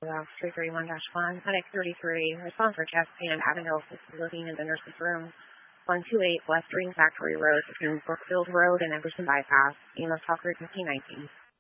Box 331-1, Medic 33, respond for chest pain in Avondale Assisted Living in the nurse's room. 128 West Ring Factory Road between Brookfield Road and Emerson Bypass. EMS Talker 1519.